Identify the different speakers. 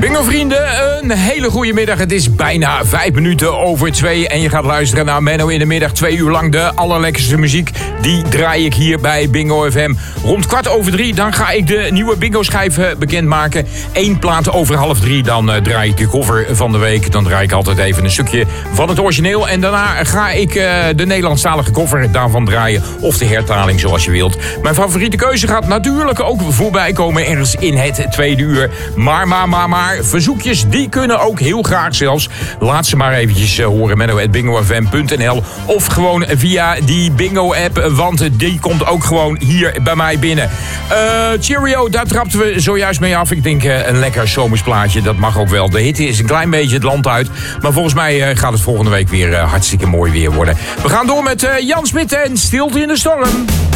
Speaker 1: Bingo vrienden, een hele goede middag. Het is bijna 5 minuten over 2 en je gaat luisteren naar Menno in de middag. 2 uur lang de allerlekkerste muziek, die draai ik hier bij Bingo FM. Rond 2:15 dan ga ik de nieuwe bingo schijven bekendmaken. 1 plaat over 2:30 dan draai ik de cover van de week. Dan draai ik altijd even een stukje van het origineel. En daarna ga ik de Nederlandstalige cover daarvan draaien. Of de hertaling, zoals je wilt. Mijn favoriete keuze gaat natuurlijk ook voorbij komen ergens in het tweede uur. Maar verzoekjes, die kunnen ook heel graag zelfs. Laat ze maar eventjes horen, menno@bingofm.nl. Of gewoon via die bingo-app, want die komt ook gewoon hier bij mij binnen. Cheerio, daar trapten we zojuist mee af. Ik denk een lekker zomersplaatje, dat mag ook wel. De hitte is een klein beetje het land uit. Maar volgens mij gaat het volgende week weer hartstikke mooi weer worden. We gaan door met Jan Smit en Stilte in de Storm.